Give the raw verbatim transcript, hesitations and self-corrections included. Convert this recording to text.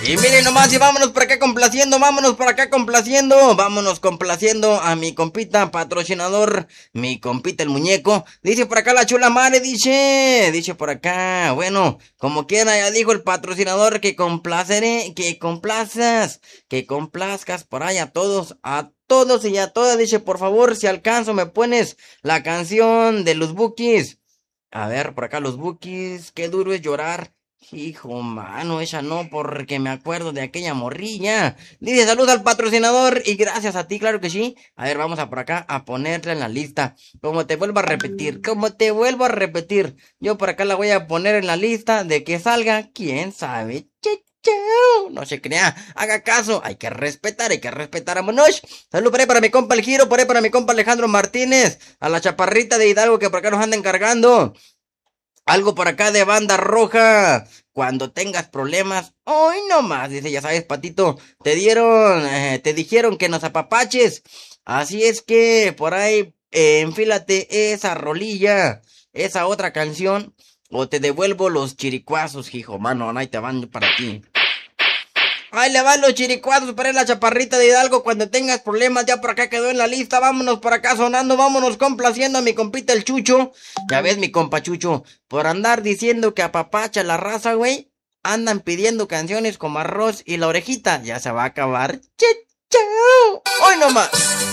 Y miren nomás, y vámonos por acá complaciendo, vámonos por acá complaciendo, vámonos complaciendo a mi compita patrocinador, mi compita el muñeco. Dice por acá la chula madre, dice, dice por acá, bueno, como quiera, ya dijo el patrocinador que complaceré, que complazcas, que complazcas por ahí a todos, a todos y a todas. Dice, por favor, si alcanzo, me pones la canción de los Bukis. A ver, por acá los Bukis, qué duro es llorar. Hijo, mano, esa no, porque me acuerdo de aquella morrilla. Dice, saludos al patrocinador y gracias a ti, claro que sí. A ver, vamos a por acá a ponerla en la lista. Como te vuelvo a repetir, como te vuelvo a repetir. Yo por acá la voy a poner en la lista de que salga, quién sabe. Che, chao. No se crea, haga caso, hay que respetar, hay que respetar a Monosh. Salud por ahí para mi compa El Giro, por ahí para mi compa Alejandro Martínez, a la chaparrita de Hidalgo que por acá nos anda encargando. Algo por acá de Banda Roja. Cuando tengas problemas, hoy no más, dice, ya sabes, Patito, te dieron, eh, te dijeron que nos apapaches. Así es que por ahí, eh, enfílate esa rolilla, esa otra canción, o te devuelvo los chiricuazos, hijo, mano, ahí te van para ti. Ahí le van los chiricuazos para la chaparrita de Hidalgo. Cuando tengas problemas, ya por acá quedó en la lista. Vámonos por acá sonando, vámonos complaciendo a mi compita el Chucho. Ya ves, mi compa Chucho, por andar diciendo que apapacha la raza, güey, andan pidiendo canciones como Arroz y la Orejita. Ya se va a acabar. ¡Che, chao! Hoy nomás.